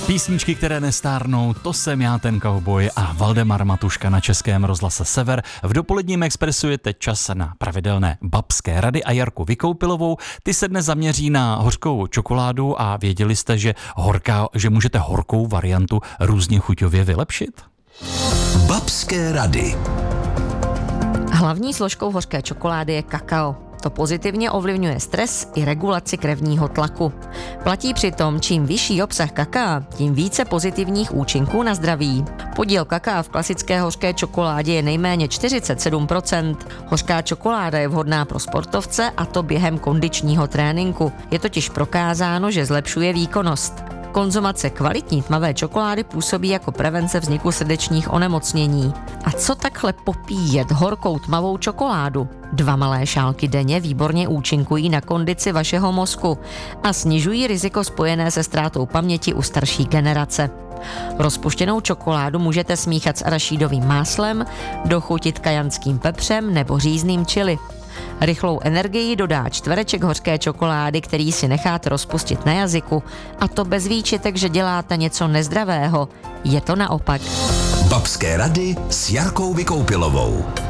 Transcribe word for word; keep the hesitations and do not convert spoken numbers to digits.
Písničky, které nestárnou, to jsem já, ten cowboy a Valdemar Matuška na Českém rozhlase Sever. V dopoledním Expressu je teď čas na pravidelné babské rady a Jarku Vykoupilovou. Ty se dnes zaměří na hořkou čokoládu a věděli jste, že, horká, že můžete horkou variantu různě chuťově vylepšit? Babské rady. Hlavní složkou hořké čokolády je kakao. To pozitivně ovlivňuje stres i regulaci krevního tlaku. Platí přitom, čím vyšší obsah kakaa, tím více pozitivních účinků na zdraví. Podíl kakaa v klasické hořké čokoládě je nejméně čtyřicet sedm procent. Hořká čokoláda je vhodná pro sportovce, a to během kondičního tréninku. Je totiž prokázáno, že zlepšuje výkonnost. Konzumace kvalitní tmavé čokolády působí jako prevence vzniku srdečních onemocnění. A co takhle popíjet horkou tmavou čokoládu? Dva malé šálky denně výborně účinkují na kondici vašeho mozku a snižují riziko spojené se ztrátou paměti u starší generace. Rozpuštěnou čokoládu můžete smíchat s arašídovým máslem, dochutit kajanským pepřem nebo řízným chili. Rychlou energii dodá čtvereček hořké čokolády, který si necháte rozpustit na jazyku, a to bez výčitek, že děláte něco nezdravého. Je to naopak. Babské rady s Jarkou Vykoupilovou.